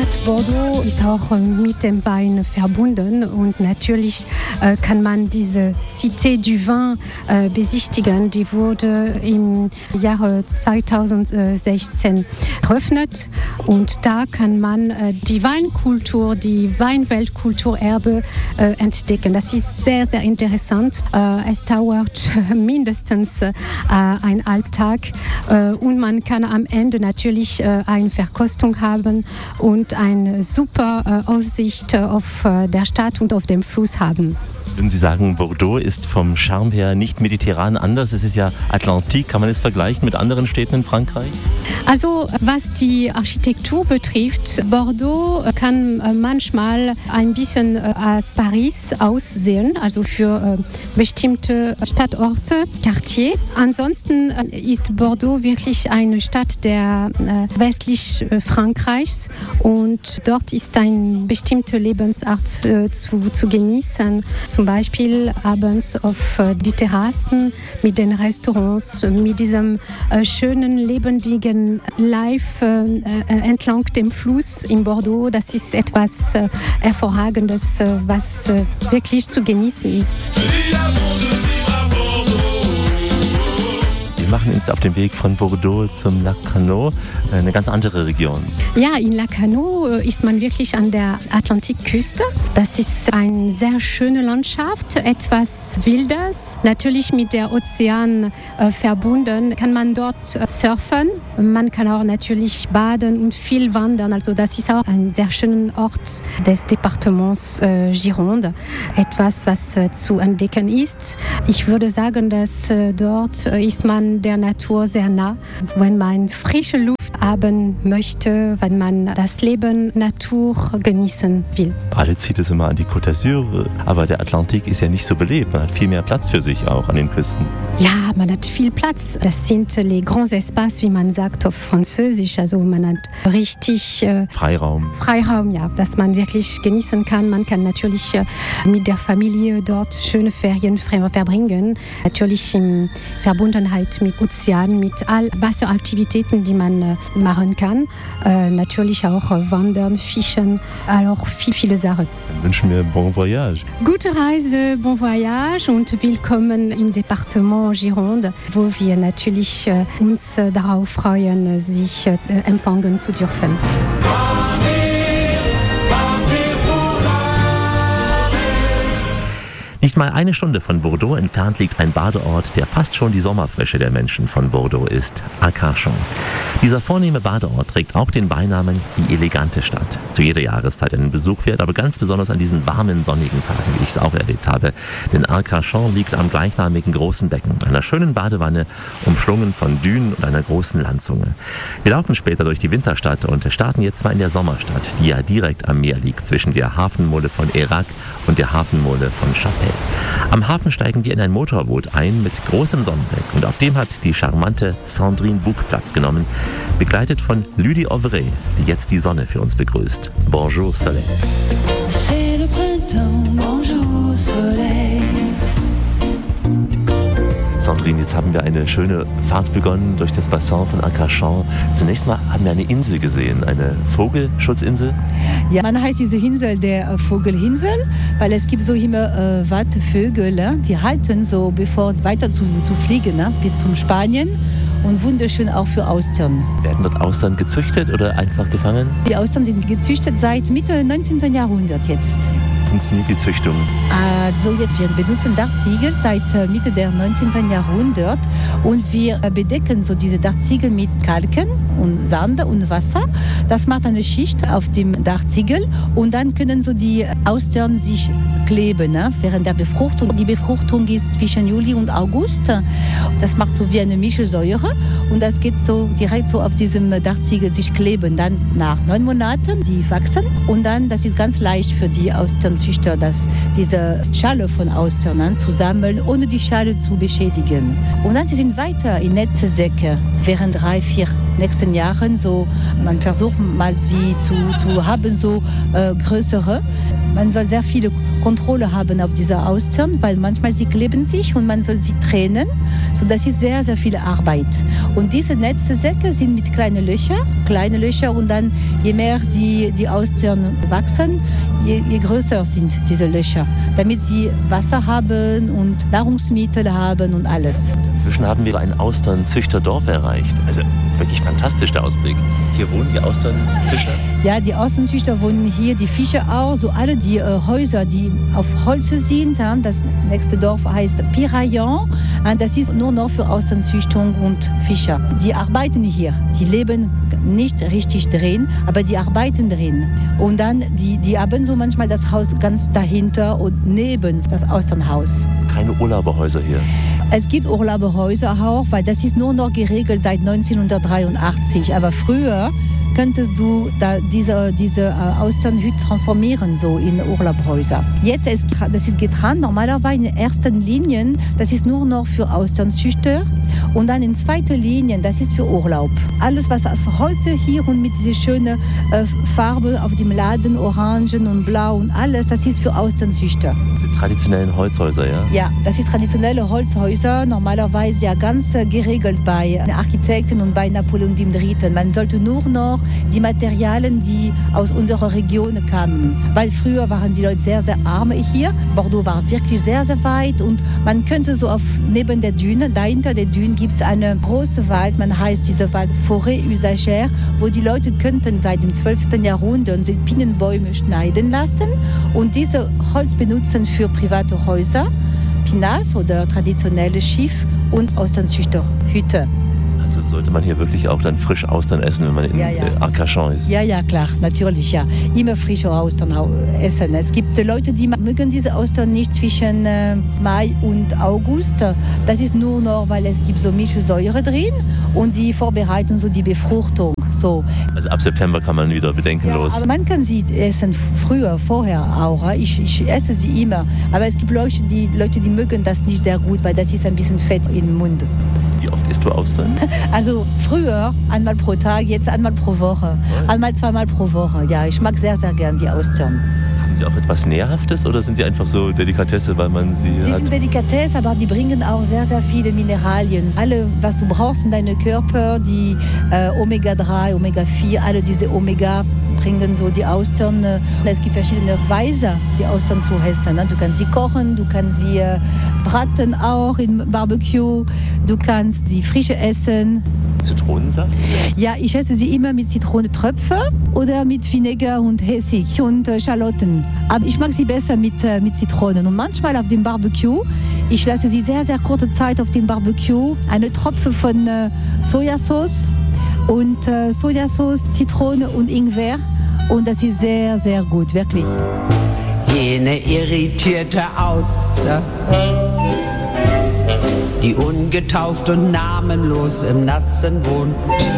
Stadt Bordeaux ist auch mit dem Wein verbunden und natürlich kann man diese Cité du Vin besichtigen. Die wurde im Jahre 2016 eröffnet und da kann man die Weinkultur, die Weinweltkulturerbe entdecken. Das ist sehr, sehr interessant. Es dauert mindestens ein Halbtag und man kann am Ende natürlich eine Verkostung haben und eine super Aussicht auf der Stadt und auf dem Fluss haben. Würden Sie sagen, Bordeaux ist vom Charme her nicht mediterran anders? Es ist ja Atlantik. Kann man es vergleichen mit anderen Städten in Frankreich? Also was die Architektur betrifft, Bordeaux kann manchmal ein bisschen als Paris aussehen, also für bestimmte Stadtorte, Quartier. Ansonsten ist Bordeaux wirklich eine Stadt der westlich Frankreichs und dort ist eine bestimmte Lebensart zu genießen. Zum Beispiel abends auf die Terrassen mit den Restaurants, mit diesem schönen, lebendigen Life entlang dem Fluss in Bordeaux. Das ist etwas Hervorragendes, was wirklich zu genießen ist. Wir machen uns auf den Weg von Bordeaux zum Lac Carnot, eine ganz andere Region. Ja, in Lac Carnot ist man wirklich an der Atlantikküste. Das ist eine sehr schöne Landschaft, etwas Wildes. Natürlich mit der Ozean verbunden kann man dort surfen. Man kann auch natürlich baden und viel wandern. Also das ist auch ein sehr schöner Ort des Departements Gironde. Etwas, was zu entdecken ist. Ich würde sagen, dass dort ist man der Natur sehr nah. Wenn man frische Luft haben möchte, wenn man das Leben Natur genießen will. Alle zieht es immer an die Côte d'Azur, aber der Atlantik ist ja nicht so belebt. Man hat viel mehr Platz für sich auch an den Küsten. Ja, man hat viel Platz. Das sind les grands espaces, wie man sagt auf Französisch. Also man hat richtig Freiraum. Freiraum, ja, dass man wirklich genießen kann. Man kann natürlich mit der Familie dort schöne Ferien verbringen. Natürlich in Verbundenheit mit Ozean, mit all Wasseraktivitäten, die man machen kann. Natürlich auch wandern, fischen, auch viele Sachen. Dann wünschen wir bon voyage. Gute Reise, bon voyage und willkommen im Departement Gironde, wo wir natürlich uns darauf freuen, sich empfangen zu dürfen. Nicht mal eine Stunde von Bordeaux entfernt liegt ein Badeort, der fast schon die Sommerfrische der Menschen von Bordeaux ist, Arcachon. Dieser vornehme Badeort trägt auch den Beinamen die elegante Stadt. Zu jeder Jahreszeit einen Besuch wert, aber ganz besonders an diesen warmen, sonnigen Tagen, wie ich es auch erlebt habe. Denn Arcachon liegt am gleichnamigen großen Becken, einer schönen Badewanne, umschlungen von Dünen und einer großen Landzunge. Wir laufen später durch die Winterstadt und starten jetzt mal in der Sommerstadt, die ja direkt am Meer liegt, zwischen der Hafenmole von Hérac und der Hafenmole von Chapelle. Am Hafen steigen wir in ein Motorboot ein mit großem Sonnendeck und auf dem hat die charmante Sandrine Bouc Platz genommen, begleitet von Lydie Auvray, die jetzt die Sonne für uns begrüßt. Bonjour Soleil. C'est le printemps, bonjour Soleil. Sandrine, jetzt haben wir eine schöne Fahrt begonnen durch das Bassin von Arcachon. Zunächst mal haben wir eine Insel gesehen, eine Vogelschutzinsel. Ja, man heißt diese Insel der Vogelinsel, weil es gibt so immer Wattvögel, die halten so, bevor weiter zu fliegen, bis zum Spanien. Und wunderschön auch für Austern. Werden dort Austern gezüchtet oder einfach gefangen? Die Austern sind gezüchtet seit Mitte 19. Jahrhundert jetzt. Funktioniert die Züchtung? Also jetzt, wir benutzen Dachziegel seit Mitte des 19. Jahrhunderts und wir bedecken so diese Dachziegel mit Kalken und Sand und Wasser. Das macht eine Schicht auf dem Dachziegel und dann können so die Austern sich kleben, während der Befruchtung. Die Befruchtung ist zwischen Juli und August. Das macht so wie eine Mischsäure und das geht so direkt so auf diesem Dachziegel sich kleben. Dann nach 9 Monaten, die wachsen und dann, das ist ganz leicht für die Austernzüchter, diese Schale von Austern zu sammeln, ohne die Schale zu beschädigen. Und dann sie sind weiter in Netzsäcke während 3-4 nächsten Jahren. So, man versucht mal sie zu haben, so größere. Man soll sehr viele Kontrolle haben auf diese Austern, weil manchmal sie kleben sich und man soll sie trennen. So, das ist sehr, sehr viel Arbeit. Und diese Netzsäcke sind mit kleinen Löchern und dann je mehr die Austern wachsen, je größer sind diese Löcher, damit sie Wasser haben und Nahrungsmittel haben und alles. Inzwischen haben wir ein Austernzüchterdorf erreicht. Also wirklich fantastisch der Ausblick. Hier wohnen die Austernfischer? Ja, die Austernzüchter wohnen hier, die Fischer auch. So alle die Häuser, die auf Holz sind. Das nächste Dorf heißt Piraillon. Das ist nur noch für Austernzüchtung und Fischer. Die arbeiten hier. Die leben nicht richtig drin, aber die arbeiten drin. Und dann, die haben so manchmal das Haus ganz dahinter und neben das Austernhaus. Keine Urlauberhäuser hier? Es gibt Urlauberhäuser auch, weil das ist nur noch geregelt seit 1983. Aber früher könntest du diese Austernhütte transformieren so in Urlaubhäuser. Jetzt das ist getrennt. Normalerweise in ersten Linien, das ist nur noch für Austernzüchter. Und dann in zweiter Linie, das ist für Urlaub. Alles, was aus Holz hier und mit dieser schönen Farbe auf dem Laden, Orangen und Blau und alles, das ist für Austernzüchter. Die traditionellen Holzhäuser, ja? Ja, das ist traditionelle Holzhäuser, normalerweise ja ganz geregelt bei Architekten und bei Napoleon III. Man sollte nur noch die Materialien, die aus unserer Region kamen. Weil früher waren die Leute sehr, sehr arm hier. Bordeaux war wirklich sehr, sehr weit und man könnte so neben der Düne, dahinter der Düne gibt es einen großen Wald, man heißt dieser Wald Forêt usagère, wo die Leute könnten seit dem 12. Jahrhundert Pinnenbäume schneiden lassen und diese Holz benutzen für private Häuser, Pinas oder traditionelle Schiff und Austernzüchterhütte. Also sollte man hier wirklich auch dann frisch Austern essen, wenn man in Arcachon ist? Ja, klar, natürlich, ja. Immer frische Austern essen. Es gibt Leute, die mögen diese Austern nicht zwischen Mai und August. Das ist nur noch, weil es gibt so Milchsäure drin und die vorbereiten so die Befruchtung. So. Also ab September kann man wieder bedenkenlos. Ja, aber man kann sie essen vorher auch. Ich esse sie immer. Aber es gibt Leute, die mögen das nicht sehr gut, weil das ist ein bisschen Fett im Mund. Wie oft isst du Austern? Also früher einmal pro Tag, jetzt einmal pro Woche. Einmal, zweimal pro Woche. Ja, ich mag sehr, sehr gern die Austern. Haben Sie auch etwas Nährhaftes oder sind sie einfach so Delikatesse, weil man sie Die hat? sind Delikatesse, aber die bringen auch sehr, sehr viele Mineralien. Alle, was du brauchst in deinem Körper, die Omega-3, Omega-4, alle diese Omega bringen so die Austern. Es gibt verschiedene Weisen, die Austern zu essen. Du kannst sie kochen, du kannst sie braten auch im Barbecue, du kannst sie frisch essen. Zitronensaft? Ja, ich esse sie immer mit Zitronentröpfen oder mit Vinegar und Essig und Schalotten. Aber ich mag sie besser mit Zitronen. Und manchmal auf dem Barbecue, ich lasse sie sehr, sehr kurze Zeit auf dem Barbecue, eine Tropfe von Sojasauce und Sojasauce, Zitrone und Ingwer. Und das ist sehr, sehr gut, wirklich. Jene irritierte Auster, die ungetauft und namenlos im Nassen wohnt.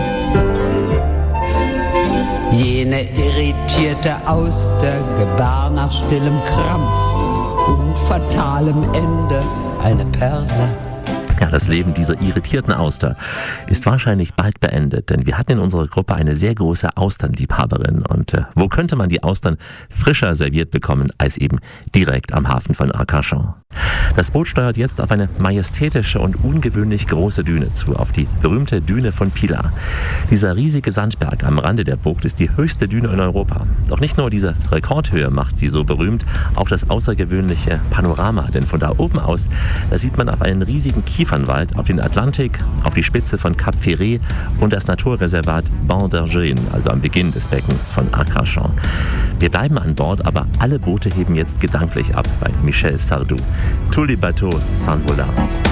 Jene irritierte Auster gebar nach stillem Krampf und fatalem Ende eine Perle. Ja, das Leben dieser irritierten Auster ist wahrscheinlich bald beendet, denn wir hatten in unserer Gruppe eine sehr große Austernliebhaberin. Und wo könnte man die Austern frischer serviert bekommen, als eben direkt am Hafen von Arcachon? Das Boot steuert jetzt auf eine majestätische und ungewöhnlich große Düne zu, auf die berühmte Düne von Pilar. Dieser riesige Sandberg am Rande der Bucht ist die höchste Düne in Europa. Doch nicht nur diese Rekordhöhe macht sie so berühmt, auch das außergewöhnliche Panorama. Denn von da oben aus, da sieht man auf einen riesigen Kiefernwald, auf den Atlantik, auf die Spitze von Cap Ferret und das Naturreservat Banc d'Argent, also am Beginn des Beckens von Arcachon. Wir bleiben an Bord, aber alle Boote heben jetzt gedanklich ab bei Michel Sardou. Tous les bateaux s'envolent.